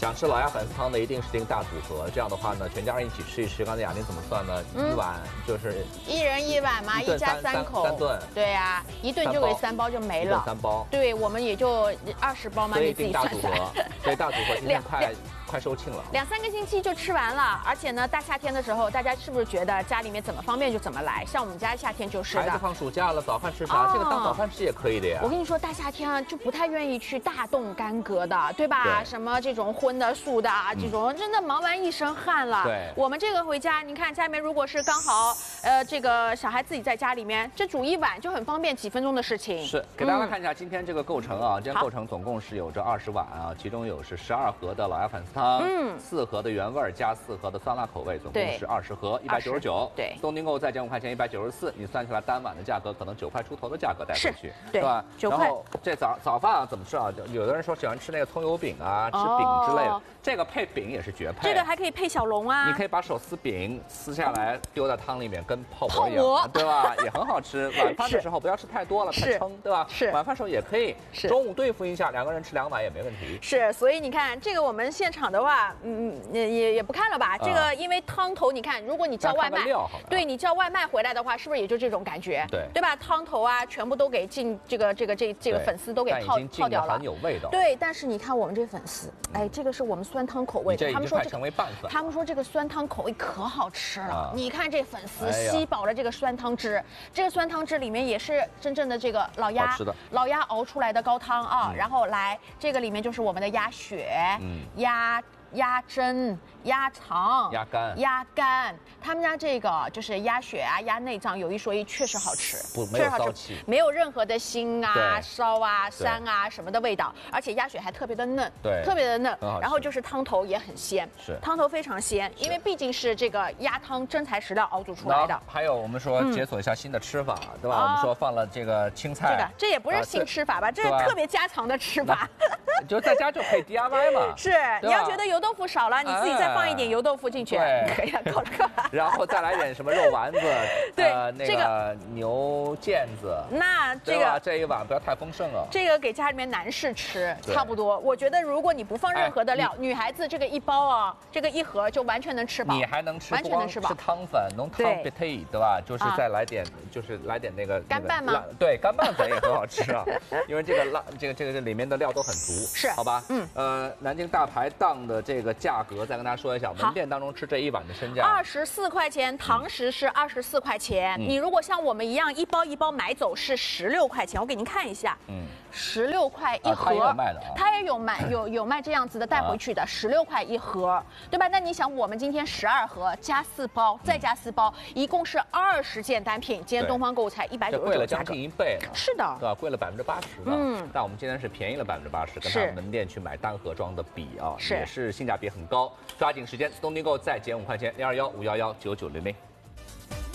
想吃老鸭粉丝汤的，一定是订大组合。这样的话呢，全家人一起吃一吃。刚才雅玲怎么算呢？一碗就是 1人1碗嘛，一家3口。 3顿。 对呀，1顿就给3包就没了。 3包。 对，我们也就20包嘛，你自己算算。 所以大组合今天快售罄了 ，2、3个星期就吃完了。而且呢，大夏天的时候，大家是不是觉得家里面怎么方便就怎么来？像我们家夏天就是的。 孩子放暑假了，早饭吃啥？这个当早饭吃也可以的呀。 我跟你说，大夏天啊，就不太愿意去大动干戈的，对吧？什么这种荤的、素的啊，这种真的忙完一身汗了。 对， 我们这个回家，你看家里面如果是刚好这个小孩自己在家里面，这煮一碗就很方便，几分钟的事情。 是，给大家看一下今天这个构成啊，今天构成总共是有这20碗啊，其中有是12盒的老鸭粉丝汤，4盒的原味加4盒的酸辣口味，总共是20盒，199。对，东丁购再减5块钱，194，你算下来单碗的价格可能9块出头的价格带回去，对吧？9块。然后这早饭啊怎么吃啊？有的人说喜欢吃那个葱油饼啊，吃饼之类的，这个配饼也是绝配。 这个还可以配小笼啊。 你可以把手撕饼撕下来丢在汤里面，跟泡馍一样，对吧？也很好吃。晚饭的时候不要吃太多了，太撑，对吧？ 是。 晚饭时候也可以，中午对付一下，2个人吃2碗也没问题。 是，所以你看这个我们现场的话，也不看了吧？这个因为汤头，你看，如果你叫外卖，对你叫外卖回来的话，是不是也就这种感觉？对吧？汤头啊，全部都给进这个粉丝都给泡掉了， 很有味道。 对，但是你看我们这粉丝，哎，这个是我们酸汤口味的，他们说成为拌粉， 他们说这个酸汤口味可好吃了。你看这粉丝吸饱了这个酸汤汁，这个酸汤汁里面也是真正的这个老鸭熬出来的高汤啊，然后来这个里面就是我们的鸭血、鸭胗、鸭肠、鸭肝，他们家这个就是鸭血啊、鸭内脏，有一说一，确实好吃， 没有骚气， 没有任何的腥啊、烧啊、膻啊什么的味道，而且鸭血还特别的嫩，特别的嫩。然后就是汤头也很鲜，汤头非常鲜，因为毕竟是这个鸭汤真材实料熬煮出来的。 还有我们说解锁一下新的吃法，对吧？我们说放了这个青菜， 这也不是新吃法吧？这是特别家常的吃法， 就在家就可以 DIY 嘛。 是，你要觉得油豆腐少了，你自己再放一点油豆腐进去，可以了，搞这个。 然后再来点什么肉丸子，那个牛腱子， 那这一碗不要太丰盛了。 这个给家里面男士吃差不多。我觉得如果你不放任何的料，女孩子这个一包啊，这个1盒就完全能吃饱。 你还能吃， 完全能吃饱。 是汤粉，浓汤 betaty 对吧？就是再来点，就是来点那个干拌吗？ 对，干拌粉也很好吃啊，因为这个里面的料都很足， 是好吧？南京大排档的这个价格再跟大家说一下，门店当中吃这一碗的身价 24块钱，堂食是24块钱。你如果像我们一样一包一包买走是16块钱，我给您看一下，16块1盒，它也有卖这样子的带回去的，16块1盒，对吧？那你想我们今天12盒加4包，再加4包，一共是20件单品。今天东方购物才199， 贵了将近1倍呢。 是的， 对吧？贵了80%呢。但我们今天是便宜了80%，跟他们门店去买单盒装的比啊，也是性价比很高。抓紧时间，东丁购再减5块钱，0215119900。